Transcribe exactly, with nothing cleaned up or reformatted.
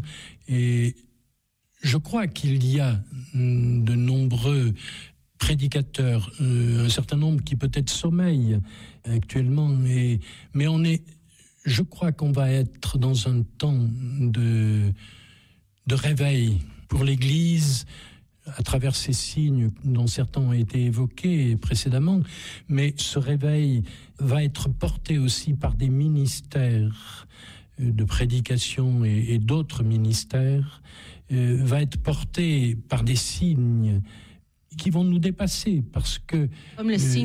Et je crois qu'il y a de nombreux prédicateurs, euh, un certain nombre qui peut-être sommeillent actuellement, mais, mais on est, je crois qu'on va être dans un temps de, de réveil pour l'Église, à travers ces signes dont certains ont été évoqués précédemment, mais ce réveil va être porté aussi par des ministères de prédication et, et d'autres ministères, euh, va être porté par des signes qui vont nous dépasser, parce que... Comme le signe